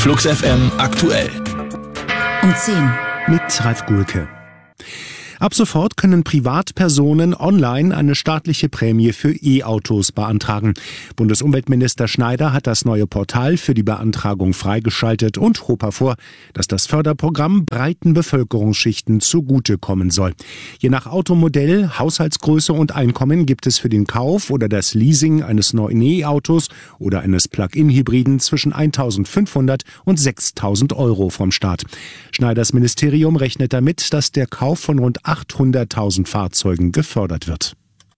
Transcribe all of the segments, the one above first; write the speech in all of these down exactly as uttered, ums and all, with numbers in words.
Flux F M aktuell. Um zehn. Mit Ralf Gulke. Ab sofort können Privatpersonen online eine staatliche Prämie für E-Autos beantragen. Bundesumweltminister Schneider hat das neue Portal für die Beantragung freigeschaltet und hob hervor, dass das Förderprogramm breiten Bevölkerungsschichten zugutekommen soll. Je nach Automodell, Haushaltsgröße und Einkommen gibt es für den Kauf oder das Leasing eines neuen E-Autos oder eines Plug-in-Hybriden zwischen eintausendfünfhundert und sechstausend Euro vom Staat. Schneiders Ministerium rechnet damit, dass der Kauf von rund achthunderttausend Fahrzeugen gefördert wird.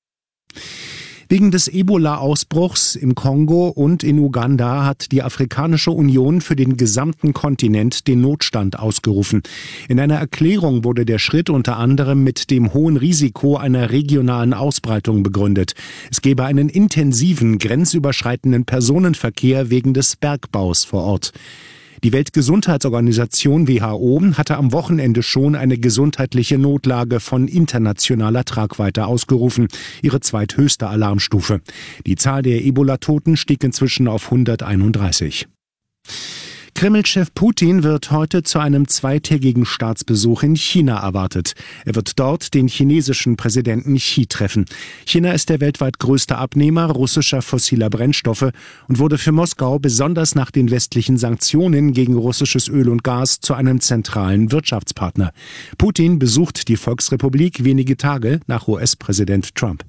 Wegen des Ebola-Ausbruchs im Kongo und in Uganda hat die Afrikanische Union für den gesamten Kontinent den Notstand ausgerufen. In einer Erklärung wurde der Schritt unter anderem mit dem hohen Risiko einer regionalen Ausbreitung begründet. Es gebe einen intensiven, grenzüberschreitenden Personenverkehr wegen des Bergbaus vor Ort. Die Weltgesundheitsorganisation W H O hatte am Wochenende schon eine gesundheitliche Notlage von internationaler Tragweite ausgerufen, ihre zweithöchste Alarmstufe. Die Zahl der Ebola-Toten stieg inzwischen auf hunderteinunddreißig. Kreml-Chef Putin wird heute zu einem zweitägigen Staatsbesuch in China erwartet. Er wird dort den chinesischen Präsidenten Xi treffen. China ist der weltweit größte Abnehmer russischer fossiler Brennstoffe und wurde für Moskau besonders nach den westlichen Sanktionen gegen russisches Öl und Gas zu einem zentralen Wirtschaftspartner. Putin besucht die Volksrepublik wenige Tage nach U S-Präsident Trump.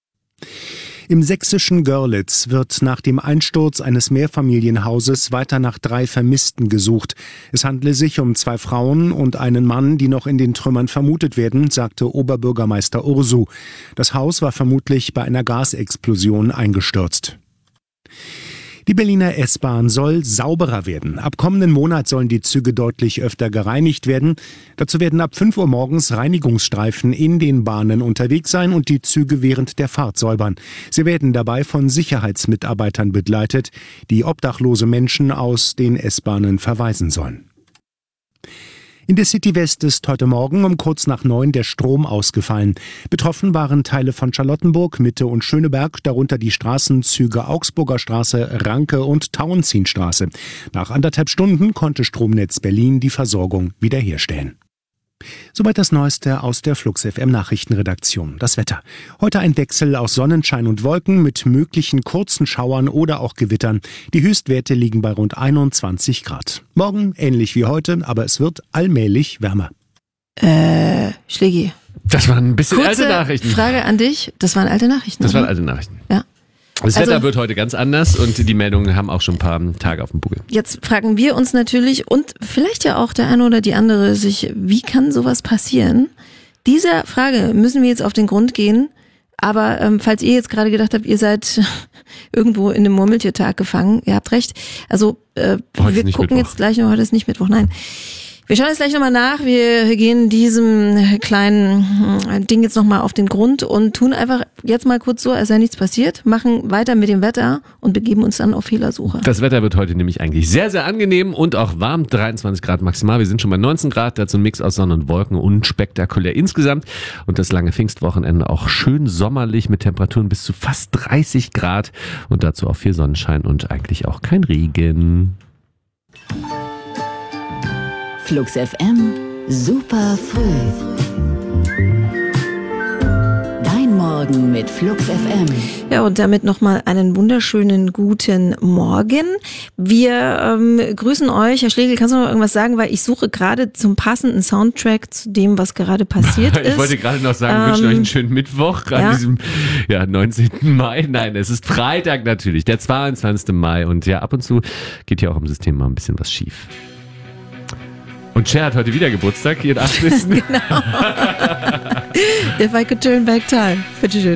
Im sächsischen Görlitz wird nach dem Einsturz eines Mehrfamilienhauses weiter nach drei Vermissten gesucht. Es handle sich um zwei Frauen und einen Mann, die noch in den Trümmern vermutet werden, sagte Oberbürgermeister Ursu. Das Haus war vermutlich bei einer Gasexplosion eingestürzt. Die Berliner S-Bahn soll sauberer werden. Ab kommenden Monat sollen die Züge deutlich öfter gereinigt werden. Dazu werden ab fünf Uhr morgens Reinigungsstreifen in den Bahnen unterwegs sein und die Züge während der Fahrt säubern. Sie werden dabei von Sicherheitsmitarbeitern begleitet, die obdachlose Menschen aus den S-Bahnen verweisen sollen. In der City West ist heute Morgen um kurz nach neun der Strom ausgefallen. Betroffen waren Teile von Charlottenburg, Mitte und Schöneberg, darunter die Straßenzüge Augsburger Straße, Ranke und Tauentzienstraße. Nach anderthalb Stunden konnte Stromnetz Berlin die Versorgung wiederherstellen. Soweit das Neueste aus der Flux F M Nachrichtenredaktion. Das Wetter. Heute ein Wechsel aus Sonnenschein und Wolken mit möglichen kurzen Schauern oder auch Gewittern. Die Höchstwerte liegen bei rund einundzwanzig Grad. Morgen ähnlich wie heute, aber es wird allmählich wärmer. Äh, Schlägi. Das waren ein bisschen Kurze alte Nachrichten. Frage an dich. Das waren alte Nachrichten. Das oder? waren alte Nachrichten. Ja. Das Also, Wetter wird heute ganz anders und die Meldungen haben auch schon ein paar Tage auf dem Buckel. Jetzt fragen wir uns natürlich und vielleicht ja auch der eine oder die andere sich, wie kann sowas passieren? Dieser Frage müssen wir jetzt auf den Grund gehen. Aber ähm, falls ihr jetzt gerade gedacht habt, ihr seid irgendwo in einem Murmeltiertag gefangen, ihr habt recht. Also äh, wir gucken Mittwoch. jetzt gleich noch, heute ist nicht Mittwoch, nein. Wir schauen jetzt gleich nochmal nach. Wir gehen diesem kleinen Ding jetzt nochmal auf den Grund und tun einfach jetzt mal kurz so, als sei nichts passiert, machen weiter mit dem Wetter und begeben uns dann auf Fehlersuche. Das Wetter wird heute nämlich eigentlich sehr, sehr angenehm und auch warm. dreiundzwanzig Grad maximal. Wir sind schon bei neunzehn Grad. Dazu ein Mix aus Sonne und Wolken. Unspektakulär insgesamt. Und das lange Pfingstwochenende auch schön sommerlich mit Temperaturen bis zu fast dreißig Grad. Und dazu auch viel Sonnenschein und eigentlich auch kein Regen. Flux F M, super früh. Dein Morgen mit Flux F M. Ja, und damit nochmal einen wunderschönen guten Morgen. Wir ähm, grüßen euch. Herr Schlegel, kannst du noch irgendwas sagen? Weil ich suche gerade zum passenden Soundtrack zu dem, was gerade passiert ist. Ich wollte gerade noch sagen, ähm, wünschen euch einen schönen Mittwoch an ja. diesem ja, neunzehnten Mai. Nein, es ist Freitag natürlich, der zweiundzwanzigsten Mai. Und ja, ab und zu geht hier auch im System mal ein bisschen was schief. Und Cher hat heute wieder Geburtstag, ihren achtzigsten Genau. If I could turn back time. Bitte schön.